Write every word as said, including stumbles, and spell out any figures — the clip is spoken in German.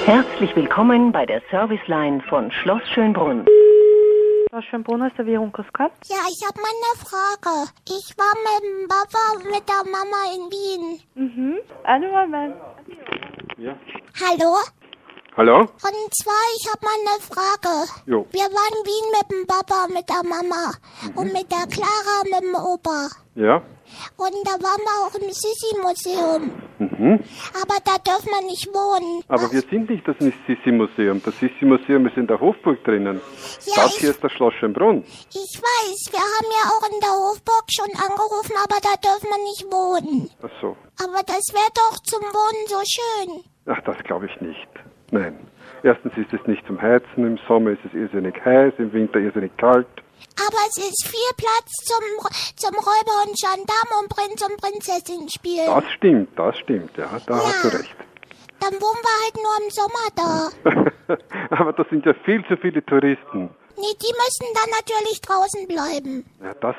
Herzlich willkommen bei der Serviceline von Schloss Schönbrunn. Schloss Schönbrunn, Reservierung, grüß Gott. Ja, ich habe mal eine Frage. Ich war mit dem Papa und mit der Mama in Wien. Mhm. Einen Moment. Ja. Hallo? Hallo? Und zwar, ich habe mal eine Frage. Jo. Wir waren in Wien mit dem Papa und mit der Mama. Mhm. Und mit der Clara mit dem Opa. Ja. Und da waren wir auch im Sissi-Museum. Mhm. Aber da dürfen wir nicht wohnen. Aber Was? wir sind nicht das Sissi-Museum. Das Sissi-Museum ist in der Hofburg drinnen. Ja, Das ich, hier ist das Schloss Schönbrunn. ich weiß, wir haben ja auch in der Hofburg schon angerufen, aber da dürfen wir nicht wohnen. Ach so. Aber das wäre doch zum Wohnen so schön. Ach, das glaube ich nicht. Nein. Erstens ist es nicht zum Heizen. Im Sommer ist es irrsinnig heiß, im Winter irrsinnig kalt. Aber es ist viel Platz zum, zum Räuber und Gendarm und Prinz und Prinzessin spielen. Das stimmt, das stimmt. Ja, da Ja. hast du recht. Dann wohnen wir halt nur im Sommer da. Aber das sind ja viel zu viele Touristen. Nee, die müssen dann natürlich draußen bleiben. Ja, das